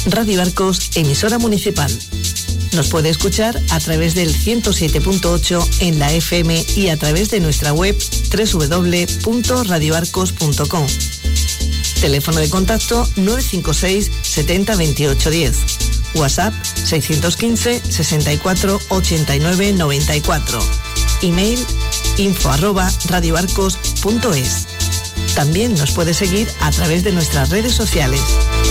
Radio Arcos, emisora municipal. Nos puede escuchar a través del 107.8 en la FM y a través de nuestra web www.radioarcos.com. Teléfono de contacto 956 70 28 10. WhatsApp 615 64 89 94. Email info@radioarcos.es. También nos puede seguir a través de nuestras redes sociales.